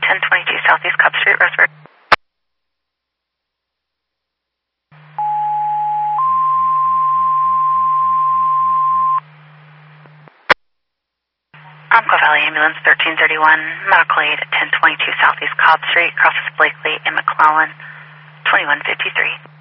1022 Southeast Cobb Street, Roseburg. Umpqua Valley Ambulance 1331, medical aid at 1022 Southeast Cobb Street, crosses Blakely and McClellan, 2153.